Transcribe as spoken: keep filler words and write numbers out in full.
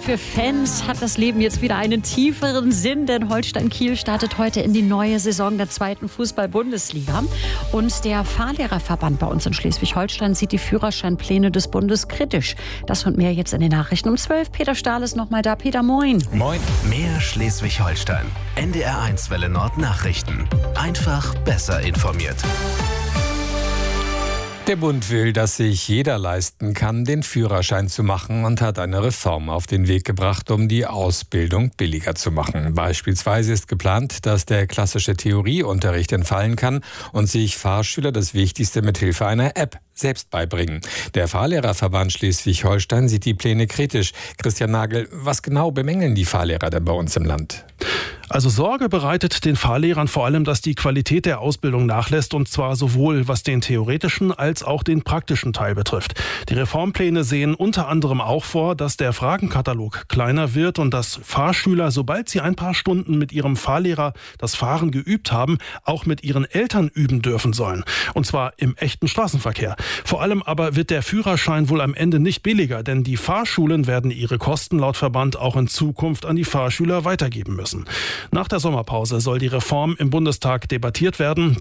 Für Fans hat das Leben jetzt wieder einen tieferen Sinn, denn Holstein Kiel startet heute in die neue Saison der zweiten Fußball-Bundesliga. Und der Fahrlehrerverband bei uns in Schleswig-Holstein sieht die Führerscheinpläne des Bundes kritisch. Das und mehr jetzt in den Nachrichten um zwölf. Peter Stahl ist noch mal da. Peter, moin. Moin. Mehr Schleswig-Holstein. N D R eins Welle Nord Nachrichten. Einfach besser informiert. Der Bund will, dass sich jeder leisten kann, den Führerschein zu machen und hat eine Reform auf den Weg gebracht, um die Ausbildung billiger zu machen. Beispielsweise ist geplant, dass der klassische Theorieunterricht entfallen kann und sich Fahrschüler das Wichtigste mit Hilfe einer App selbst beibringen. Der Fahrlehrerverband Schleswig-Holstein sieht die Pläne kritisch. Christian Nagel, was genau bemängeln die Fahrlehrer denn bei uns im Land? Also Sorge bereitet den Fahrlehrern vor allem, dass die Qualität der Ausbildung nachlässt, und zwar sowohl was den theoretischen als auch den praktischen Teil betrifft. Die Reformpläne sehen unter anderem auch vor, dass der Fragenkatalog kleiner wird und dass Fahrschüler, sobald sie ein paar Stunden mit ihrem Fahrlehrer das Fahren geübt haben, auch mit ihren Eltern üben dürfen sollen. Und zwar im echten Straßenverkehr. Vor allem aber wird der Führerschein wohl am Ende nicht billiger, denn die Fahrschulen werden ihre Kosten laut Verband auch in Zukunft an die Fahrschüler weitergeben müssen. Nach der Sommerpause soll die Reform im Bundestag debattiert werden.